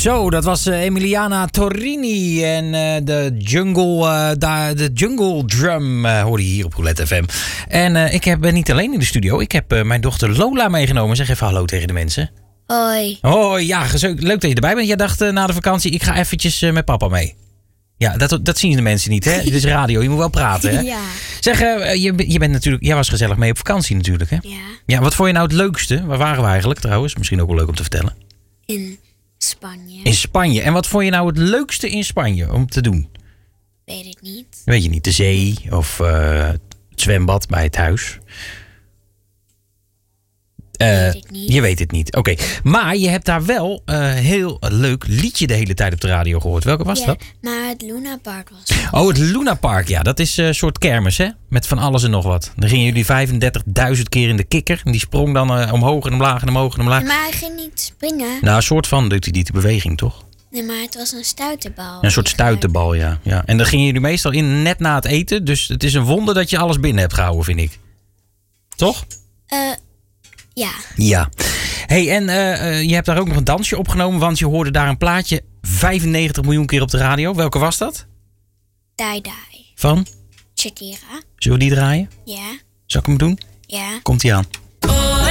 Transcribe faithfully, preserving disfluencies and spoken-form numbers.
Zo, dat was uh, Emiliana Torrini en uh, de jungle, uh, da, de jungle drum uh, hoorde je hier op Roulette F M. En uh, ik heb, ben niet alleen in de studio, ik heb uh, mijn dochter Lola meegenomen. Zeg even hallo tegen de mensen. Hoi. Hoi, ja, leuk dat je erbij bent. Jij dacht uh, na de vakantie, ik ga eventjes uh, met papa mee. Ja, dat, dat zien de mensen niet, hè? Dit is radio, je moet wel praten, hè? Ja. Zeg, uh, je, je bent natuurlijk, jij was gezellig mee op vakantie natuurlijk, hè? Ja. Ja, wat vond je nou het leukste? Waar waren we eigenlijk trouwens? Misschien ook wel leuk om te vertellen. In Spanje. In Spanje. En wat vond je nou het leukste in Spanje om te doen? Weet ik niet. Weet je niet, de zee of uh, het zwembad bij het huis? Uh, weet ik niet. Je weet het niet, oké. Okay. Maar je hebt daar wel een uh, heel leuk liedje de hele tijd op de radio gehoord. Welke was ja, dat? Maar het Luna Park was het. Oh, het Luna Park, ja. Dat is een uh, soort kermis, hè? Met van alles en nog wat. Dan gingen jullie vijfendertigduizend keer in de kikker. En die sprong dan uh, omhoog en omlaag en omhoog en omlaag. Maar hij ging niet springen. Nou, een soort van doet hij die beweging, toch? Nee, maar het was een stuiterbal. Een soort stuiterbal, ja. ja. En dan gingen jullie meestal in net na het eten. Dus het is een wonder dat je alles binnen hebt gehouden, vind ik. Toch? Eh... Uh, Ja. Ja. Hey, en uh, uh, je hebt daar ook nog een dansje opgenomen, want je hoorde daar een plaatje vijfennegentig miljoen keer op de radio. Welke was dat? Die Die. Van? Shakira. Zullen we die draaien? Ja. Zal ik hem doen? Ja. Komt-ie aan. Oh.